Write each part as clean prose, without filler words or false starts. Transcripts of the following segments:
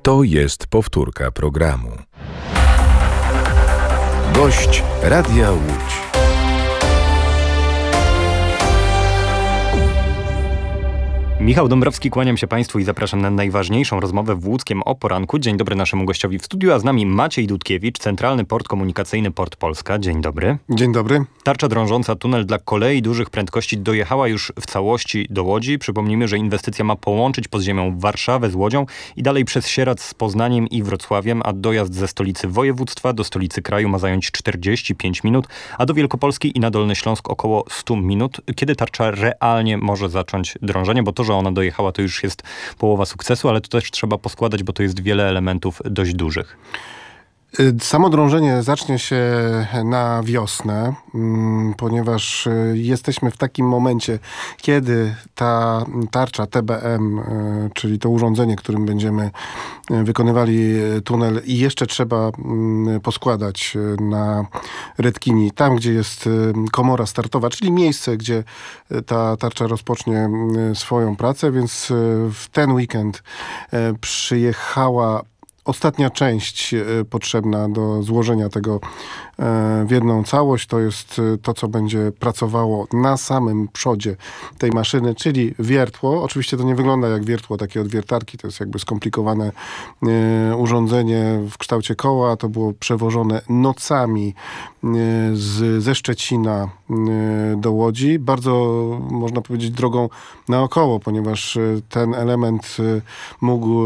To jest powtórka programu. Gość Radia Łódź. Michał Dąbrowski, kłaniam się Państwu i zapraszam na najważniejszą rozmowę w Łódzkiem o poranku. Dzień dobry naszemu gościowi w studiu, a z nami Maciej Dudkiewicz, Centralny Port Komunikacyjny Port Polska. Dzień dobry. Dzień dobry. Tarcza drążąca tunel dla kolei dużych prędkości dojechała już w całości do Łodzi. Przypomnijmy, że inwestycja ma połączyć pod ziemią Warszawę z Łodzią i dalej przez Sieradz z Poznaniem i Wrocławiem, a dojazd ze stolicy województwa do stolicy kraju ma zająć 45 minut, a do Wielkopolski i na Dolny Śląsk około 100 minut. Kiedy tarcza realnie może zacząć drążenie? Bo to, że ona dojechała, to już jest połowa sukcesu, ale to też trzeba poskładać, bo to jest wiele elementów dość dużych. Samo drążenie zacznie się na wiosnę, ponieważ jesteśmy w takim momencie, kiedy ta tarcza TBM, czyli to urządzenie, którym będziemy wykonywali tunel, i jeszcze trzeba poskładać na Redkini, tam gdzie jest komora startowa, czyli miejsce, gdzie ta tarcza rozpocznie swoją pracę, więc w ten weekend przyjechała ostatnia część potrzebna do złożenia tego w jedną całość. To jest to, co będzie pracowało na samym przodzie tej maszyny, czyli wiertło. Oczywiście to nie wygląda jak wiertło takie od wiertarki, to jest jakby skomplikowane urządzenie w kształcie koła. To było przewożone nocami ze Szczecina do Łodzi. Bardzo, można powiedzieć, drogą naokoło, ponieważ ten element mógł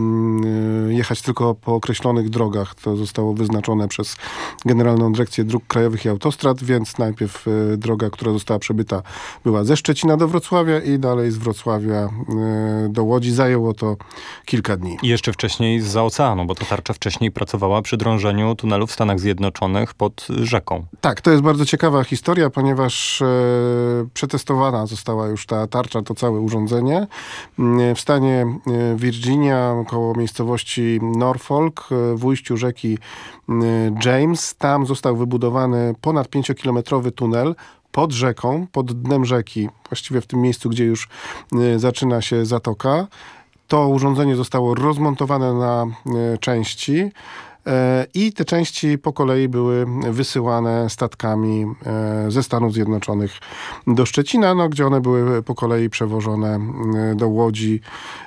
jechać tylko po określonych drogach. To zostało wyznaczone przez Generalną Dyrekcję Dróg Krajowych i Autostrad, więc najpierw droga, która została przebyta, była ze Szczecina do Wrocławia i dalej z Wrocławia do Łodzi. Zajęło to kilka dni. I jeszcze wcześniej zza oceanu, bo ta tarcza wcześniej pracowała przy drążeniu tunelu w Stanach Zjednoczonych pod rzeką. Tak, to jest bardzo ciekawa historia, ponieważ przetestowana została już ta tarcza, to całe urządzenie w stanie Virginia, koło miejscowości Norfolk, w ujściu rzeki James. Tam został wybudowany ponad 5-kilometrowy tunel pod rzeką, pod dnem rzeki, właściwie w tym miejscu, gdzie już zaczyna się zatoka. To urządzenie zostało rozmontowane na części i te części po kolei były wysyłane statkami ze Stanów Zjednoczonych do Szczecina, gdzie one były po kolei przewożone do Łodzi.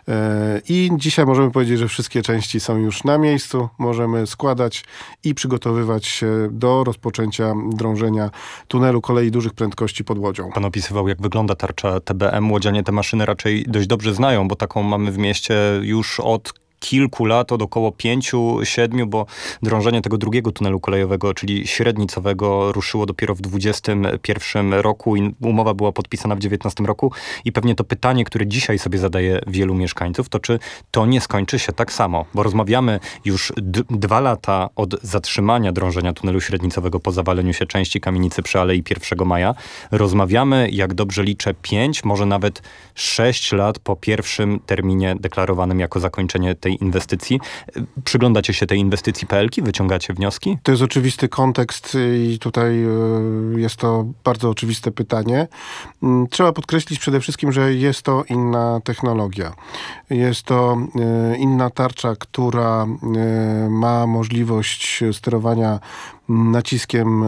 I dzisiaj możemy powiedzieć, że wszystkie części są już na miejscu. Możemy składać i przygotowywać się do rozpoczęcia drążenia tunelu kolei dużych prędkości pod Łodzią. Pan opisywał, jak wygląda tarcza TBM. Łodzianie te maszyny raczej dość dobrze znają, bo taką mamy w mieście już od kilku lat, od około 5-7, bo drążenie tego drugiego tunelu kolejowego, czyli średnicowego, ruszyło dopiero w 2021 roku i umowa była podpisana w 2019 roku. I pewnie to pytanie, które dzisiaj sobie zadaje wielu mieszkańców, to czy to nie skończy się tak samo? Bo rozmawiamy już 2 lata od zatrzymania drążenia tunelu średnicowego po zawaleniu się części kamienicy przy Alei 1 Maja. Rozmawiamy, jak dobrze liczę, 5, może nawet 6 lat po pierwszym terminie deklarowanym jako zakończenie tej inwestycji. Przyglądacie się tej inwestycji PLK? Wyciągacie wnioski? To jest oczywisty kontekst i tutaj jest to bardzo oczywiste pytanie. Trzeba podkreślić przede wszystkim, że jest to inna technologia. Jest to inna tarcza, która ma możliwość sterowania naciskiem,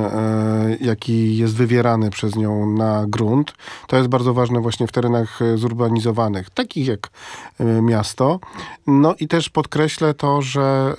jaki jest wywierany przez nią na grunt. To jest bardzo ważne właśnie w terenach zurbanizowanych, takich jak miasto. No i też podkreślę to, że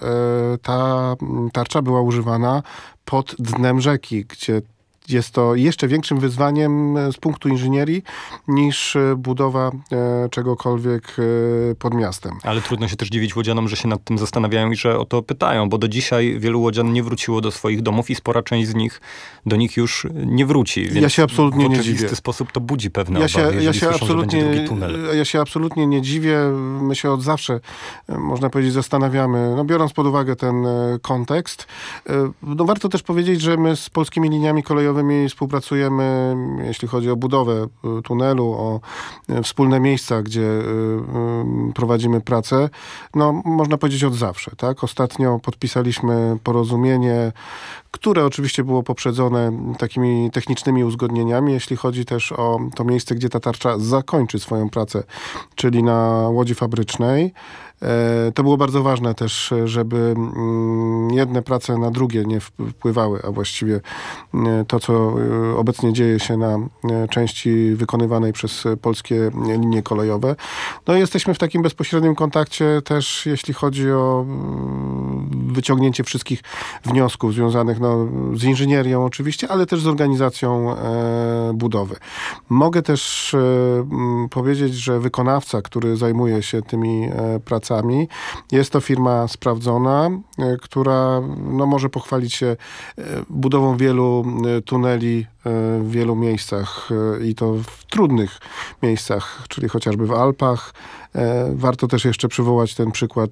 ta tarcza była używana pod dnem rzeki, gdzie jest to jeszcze większym wyzwaniem z punktu inżynierii niż budowa czegokolwiek pod miastem. Ale trudno się też dziwić łodzianom, że się nad tym zastanawiają i że o to pytają, bo do dzisiaj wielu łodzian nie wróciło do swoich domów i spora część z nich do nich już nie wróci. Więc ja się absolutnie nie dziwię. W oczywisty sposób to budzi pewne obawy, jeżeli słyszą, że będzie drugi tunel. Ja się absolutnie nie dziwię. My się od zawsze, można powiedzieć, zastanawiamy, biorąc pod uwagę ten kontekst. Warto też powiedzieć, że my z polskimi liniami kolejowymi kolejowymi współpracujemy, jeśli chodzi o budowę tunelu, o wspólne miejsca, gdzie prowadzimy pracę. No, można powiedzieć od zawsze, tak? Ostatnio podpisaliśmy porozumienie, które oczywiście było poprzedzone takimi technicznymi uzgodnieniami, jeśli chodzi też o to miejsce, gdzie ta tarcza zakończy swoją pracę, czyli na łodzi fabrycznej. To było bardzo ważne też, żeby jedne prace na drugie nie wpływały, a właściwie to, co obecnie dzieje się na części wykonywanej przez polskie linie kolejowe. No jesteśmy w takim bezpośrednim kontakcie też, jeśli chodzi o wyciągnięcie wszystkich wniosków związanych z inżynierią oczywiście, ale też z organizacją budowy. Mogę też powiedzieć, że wykonawca, który zajmuje się tymi pracami, jest to firma sprawdzona, która może pochwalić się budową wielu tuneli w wielu miejscach i to w trudnych miejscach, czyli chociażby w Alpach. Warto też jeszcze przywołać ten przykład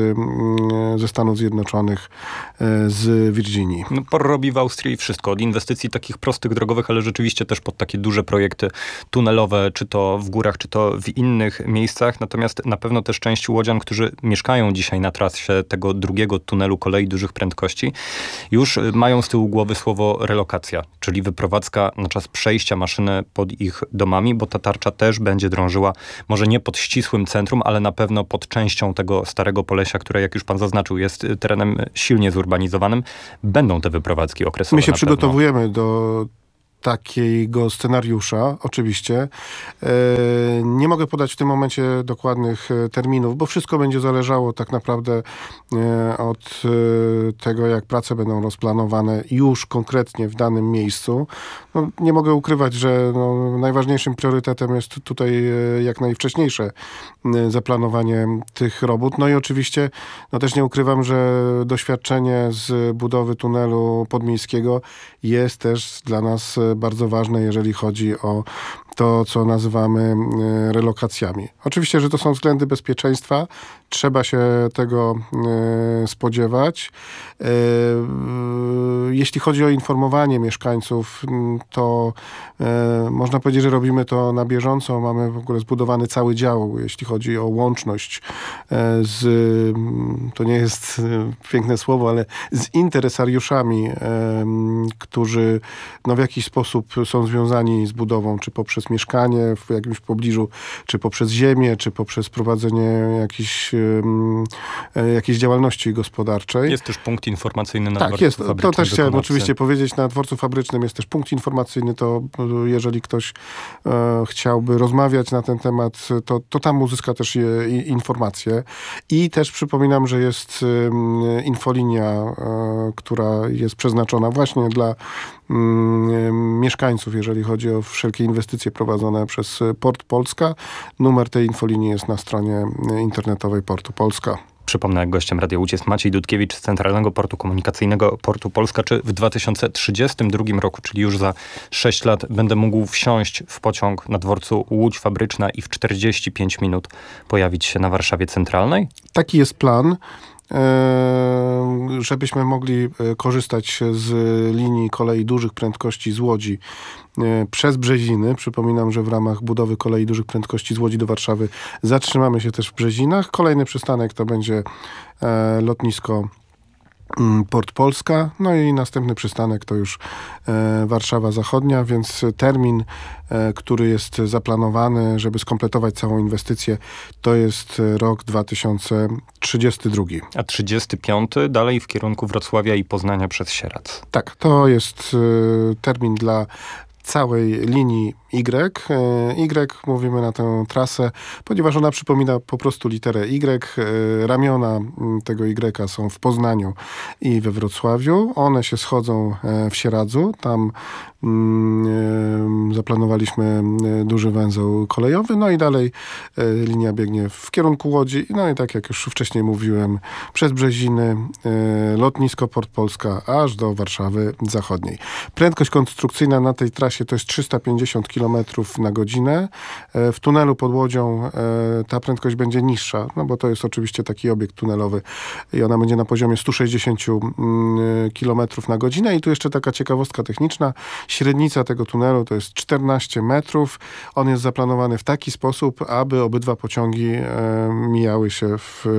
ze Stanów Zjednoczonych, z Virginii. No, POR robi w Austrii wszystko, od inwestycji takich prostych, drogowych, ale rzeczywiście też pod takie duże projekty tunelowe, czy to w górach, czy to w innych miejscach. Natomiast na pewno też część łodzian, którzy mieszkają dzisiaj na trasie tego drugiego tunelu kolei dużych prędkości, już mają z tyłu głowy słowo relokacja, czyli wyprowadzka na czas przejścia maszyny pod ich domami, bo ta tarcza też będzie drążyła, może nie pod ścisłym centrum, ale na pewno pod częścią tego starego Polesia, które, jak już pan zaznaczył, jest terenem silnie zurbanizowanym. Będą te wyprowadzki okresowe. My się przygotowujemy do takiego scenariusza, oczywiście. Nie mogę podać w tym momencie dokładnych terminów, bo wszystko będzie zależało tak naprawdę od tego, jak prace będą rozplanowane już konkretnie w danym miejscu. Nie mogę ukrywać, że najważniejszym priorytetem jest tutaj jak najwcześniejsze zaplanowanie tych robót. No i oczywiście też nie ukrywam, że doświadczenie z budowy tunelu podmiejskiego jest też dla nas bardzo ważne, jeżeli chodzi o to, co nazywamy relokacjami. Oczywiście, że to są względy bezpieczeństwa. Trzeba się tego spodziewać. Jeśli chodzi o informowanie mieszkańców, to można powiedzieć, że robimy to na bieżąco. Mamy w ogóle zbudowany cały dział, jeśli chodzi o łączność to nie jest piękne słowo, ale z interesariuszami, którzy w jakiś sposób są związani z budową, czy poprzez mieszkanie w jakimś pobliżu, czy poprzez ziemię, czy poprzez prowadzenie jakiejś działalności gospodarczej. Jest też punkt informacyjny na dworcu fabrycznym. Tak, jest. To też chciałem oczywiście powiedzieć. Na dworcu fabrycznym jest też punkt informacyjny. To jeżeli ktoś chciałby rozmawiać na ten temat, to tam uzyska też informacje. I też przypominam, że jest infolinia, która jest przeznaczona właśnie dla mieszkańców, jeżeli chodzi o wszelkie inwestycje prowadzone przez Port Polska. Numer tej infolinii jest na stronie internetowej Portu Polska. Przypomnę, gościem Radia Łódź jest Maciej Dudkiewicz z Centralnego Portu Komunikacyjnego Portu Polska. Czy w 2032 roku, czyli już za 6 lat, będę mógł wsiąść w pociąg na dworcu Łódź Fabryczna i w 45 minut pojawić się na Warszawie Centralnej? Taki jest plan, żebyśmy mogli korzystać z linii kolei dużych prędkości z Łodzi przez Brzeziny. Przypominam, że w ramach budowy kolei dużych prędkości z Łodzi do Warszawy zatrzymamy się też w Brzezinach. Kolejny przystanek to będzie lotnisko Port Polska, no i następny przystanek to już Warszawa Zachodnia, więc termin, który jest zaplanowany, żeby skompletować całą inwestycję, to jest rok 2032. A 35 dalej w kierunku Wrocławia i Poznania przez Sieradz. Tak, to jest termin dla całej linii Y. Mówimy na tę trasę, ponieważ ona przypomina po prostu literę Y. Ramiona tego Y są w Poznaniu i we Wrocławiu. One się schodzą w Sieradzu. Tam zaplanowaliśmy duży węzeł kolejowy, no i dalej linia biegnie w kierunku Łodzi. No i tak jak już wcześniej mówiłem, przez Brzeziny, lotnisko Port Polska, aż do Warszawy Zachodniej. Prędkość konstrukcyjna na tej trasie to jest 350 km km na godzinę. W tunelu pod Łodzią ta prędkość będzie niższa, no bo to jest oczywiście taki obiekt tunelowy i ona będzie na poziomie 160 km na godzinę. I tu jeszcze taka ciekawostka techniczna. Średnica tego tunelu to jest 14 metrów. On jest zaplanowany w taki sposób, aby obydwa pociągi mijały się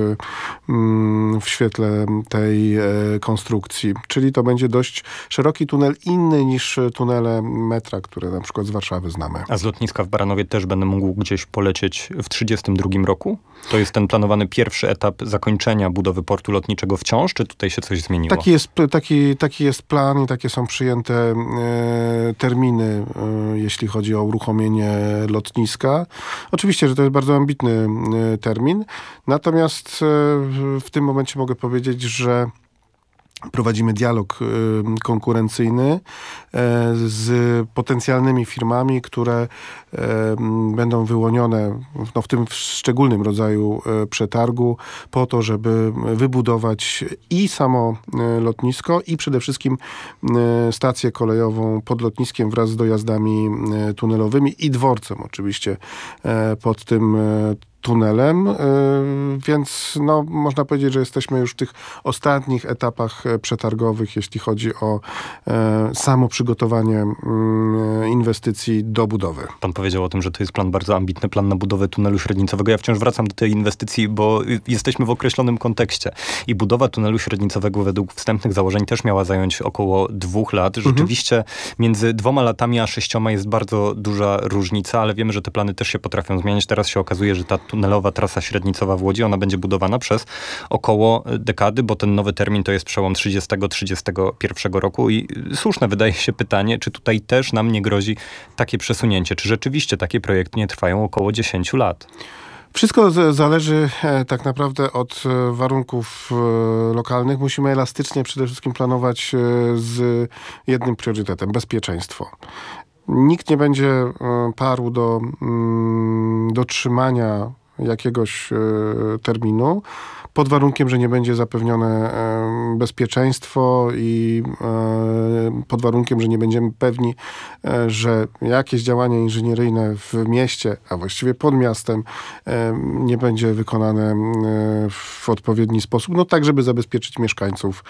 w świetle tej konstrukcji. Czyli to będzie dość szeroki tunel, inny niż tunele metra, które na przykład z Warszawy znamy. A z lotniska w Baranowie też będę mógł gdzieś polecieć w 1932 roku? To jest ten planowany pierwszy etap zakończenia budowy portu lotniczego wciąż, czy tutaj się coś zmieniło? Taki jest plan i takie są przyjęte terminy, jeśli chodzi o uruchomienie lotniska. Oczywiście, że to jest bardzo ambitny termin, natomiast w tym momencie mogę powiedzieć, że prowadzimy dialog konkurencyjny z potencjalnymi firmami, które będą wyłonione w tym szczególnym rodzaju przetargu po to, żeby wybudować i samo lotnisko, i przede wszystkim stację kolejową pod lotniskiem wraz z dojazdami tunelowymi i dworcem oczywiście pod tym tunelem, więc no, można powiedzieć, że jesteśmy już w tych ostatnich etapach przetargowych, jeśli chodzi o samo przygotowanie inwestycji do budowy. Pan powiedział o tym, że to jest plan bardzo ambitny, plan na budowę tunelu średnicowego. Ja wciąż wracam do tej inwestycji, bo jesteśmy w określonym kontekście. I budowa tunelu średnicowego według wstępnych założeń też miała zająć około 2 lat. Rzeczywiście między 2 latami a 6 jest bardzo duża różnica, ale wiemy, że te plany też się potrafią zmieniać. Teraz się okazuje, że ta tunelowa trasa średnicowa w Łodzi, ona będzie budowana przez około dekady, bo ten nowy termin to jest przełom 30-31 roku i słuszne wydaje się pytanie, czy tutaj też nam nie grozi takie przesunięcie, czy rzeczywiście takie projekty nie trwają około 10 lat? Wszystko zależy tak naprawdę od warunków lokalnych. Musimy elastycznie przede wszystkim planować z jednym priorytetem: bezpieczeństwo. Nikt nie będzie parł do dotrzymania jakiegoś terminu, pod warunkiem, że nie będzie zapewnione bezpieczeństwo i pod warunkiem, że nie będziemy pewni, że jakieś działanie inżynieryjne w mieście, a właściwie pod miastem, nie będzie wykonane w odpowiedni sposób, no tak, żeby zabezpieczyć mieszkańców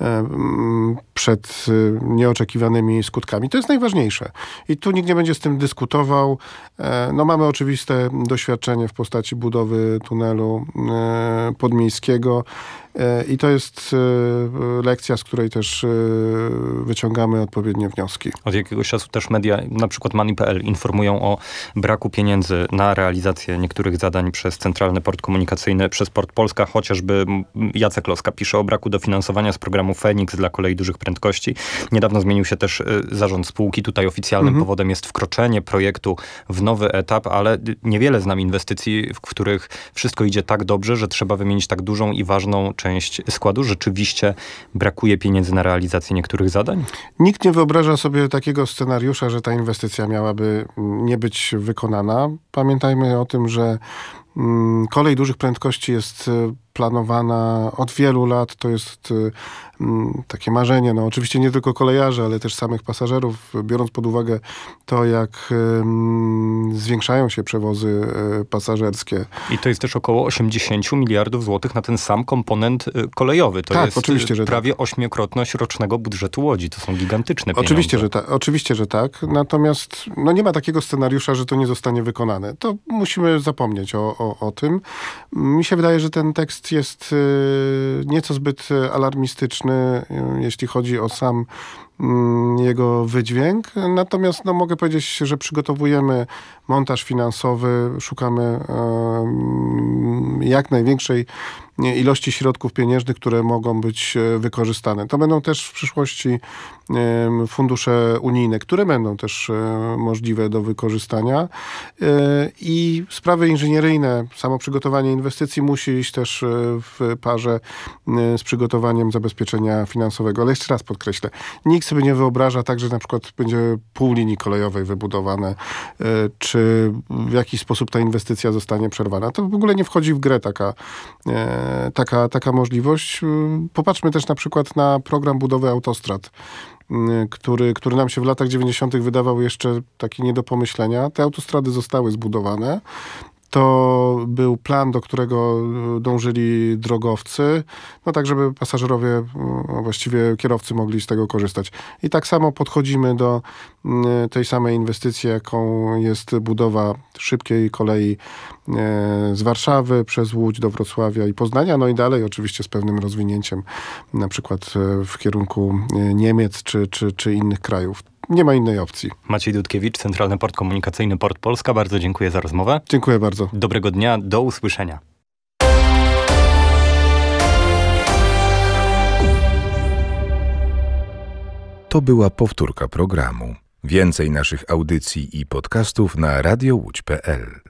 przed nieoczekiwanymi skutkami. To jest najważniejsze. I tu nikt nie będzie z tym dyskutował. No mamy oczywiste doświadczenie w postaci budowy tunelu podmiejskiego i to jest lekcja, z której też wyciągamy odpowiednie wnioski. Od jakiegoś czasu też media, na przykład Money.pl, informują o braku pieniędzy na realizację niektórych zadań przez Centralny Port Komunikacyjny, przez Port Polska, chociażby Jacek Loska pisze o braku dofinansowania z programu Feniks dla kolei dużych prędkości. Niedawno zmienił się też zarząd spółki. Tutaj oficjalnym powodem jest wkroczenie projektu w nowy etap, ale niewiele znam inwestycji, w których wszystko idzie tak dobrze, że trzeba wymienić tak dużą i ważną część składu. Rzeczywiście brakuje pieniędzy na realizację niektórych zadań? Nikt nie wyobraża sobie takiego scenariusza, że ta inwestycja miałaby nie być wykonana. Pamiętajmy o tym, że kolej dużych prędkości jest planowana od wielu lat. To jest takie marzenie, no oczywiście nie tylko kolejarzy, ale też samych pasażerów, biorąc pod uwagę to, jak zwiększają się przewozy pasażerskie. I to jest też około 80 miliardów złotych na ten sam komponent kolejowy. To jest oczywiście, że prawie 8-krotność rocznego budżetu Łodzi. To są gigantyczne pieniądze. Oczywiście, że tak. Natomiast no nie ma takiego scenariusza, że to nie zostanie wykonane. To musimy zapomnieć o tym. Mi się wydaje, że ten tekst jest nieco zbyt alarmistyczny, jeśli chodzi o sam jego wydźwięk. Natomiast no, mogę powiedzieć, że przygotowujemy montaż finansowy, szukamy jak największej ilości środków pieniężnych, które mogą być wykorzystane. To będą też w przyszłości fundusze unijne, które będą też możliwe do wykorzystania. I sprawy inżynieryjne, samo przygotowanie inwestycji musi iść też w parze z przygotowaniem zabezpieczenia finansowego. Ale jeszcze raz podkreślę, nikt sobie nie wyobraża tak, że na przykład będzie pół linii kolejowej wybudowane, czy w jakiś sposób ta inwestycja zostanie przerwana. To w ogóle nie wchodzi w grę taka możliwość. Popatrzmy też na przykład na program budowy autostrad. który nam się w latach 90. wydawał jeszcze taki nie do pomyślenia. Te autostrady zostały zbudowane. To był plan, do którego dążyli drogowcy, no tak, żeby pasażerowie, właściwie kierowcy mogli z tego korzystać. I tak samo podchodzimy do tej samej inwestycji, jaką jest budowa szybkiej kolei z Warszawy przez Łódź do Wrocławia i Poznania, no i dalej oczywiście z pewnym rozwinięciem, na przykład w kierunku Niemiec czy innych krajów. Nie ma innej opcji. Maciej Dudkiewicz, Centralny Port Komunikacyjny Port Polska. Bardzo dziękuję za rozmowę. Dziękuję bardzo. Dobrego dnia, do usłyszenia. To była powtórka programu. Więcej naszych audycji i podcastów na radiołódź.pl.